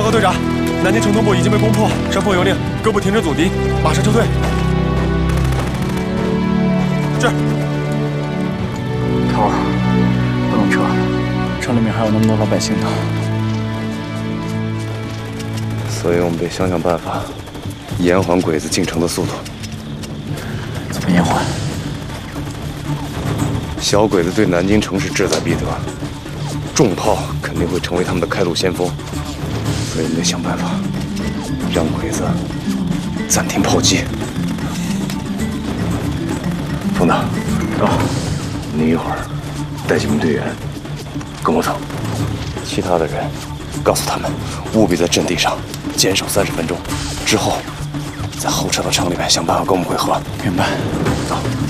告队长，南京城东部已经被攻破，上峰有令，各部停止阻敌，马上撤退。是。 头儿，不能撤，城里面还有那么多老百姓呢。 所以我们得想想办法，延缓鬼子进城的速度。 怎么延缓？ 小鬼子对南京城是志在必得，重炮肯定会成为他们的开路先锋，所以我们得想办法，让鬼子暂停炮击。冯大，你一会儿带几名队员跟我走，其他的人告诉他们，务必在阵地上坚守30分钟，之后再后撤到城里面，想办法跟我们会合。 明白。 走。